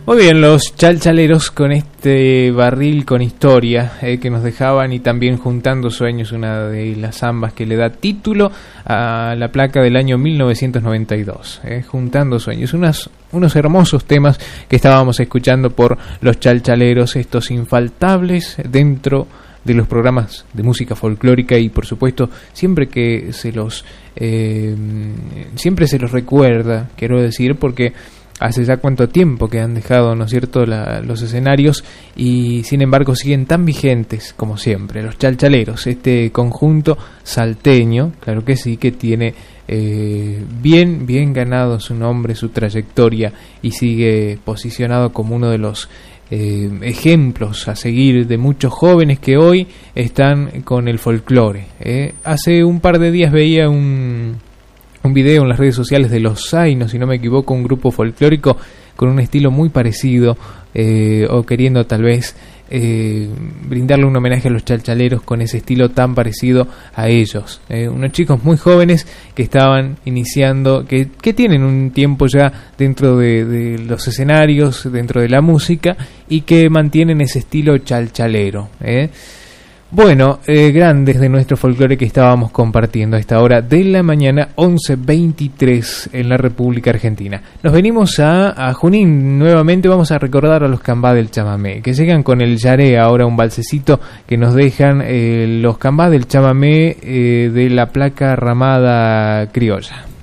Muy bien, los chalchaleros con este barril con historia que nos dejaban, y también Juntando Sueños, una de las zambas que le da título a la placa del año 1992. Juntando Sueños, unos hermosos temas que estábamos escuchando por los chalchaleros, estos infaltables dentro de los programas de música folclórica, y por supuesto siempre se los recuerda, quiero decir, porque hace ya cuánto tiempo que han dejado, ¿no es cierto?, los escenarios, y sin embargo siguen tan vigentes como siempre. Los chalchaleros, este conjunto salteño, claro que sí, que tiene bien ganado su nombre, su trayectoria, y sigue posicionado como uno de los ejemplos a seguir de muchos jóvenes que hoy están con el folclore. Hace un par de días veía un video en las redes sociales de Los Zainos, si no me equivoco, un grupo folclórico con un estilo muy parecido, o queriendo tal vez brindarle un homenaje a los chalchaleros con ese estilo tan parecido a ellos. Unos chicos muy jóvenes que estaban iniciando, que tienen un tiempo ya dentro de los escenarios, dentro de la música, y que mantienen ese estilo chalchalero. Bueno, grandes de nuestro folclore que estábamos compartiendo a esta hora de la mañana, 11:23 en la República Argentina. Nos venimos a Junín nuevamente. Vamos a recordar a los Cambá del Chamamé, que llegan con el Yaré, ahora un balsecito que nos dejan los Cambá del Chamamé de la placa Ramada Criolla.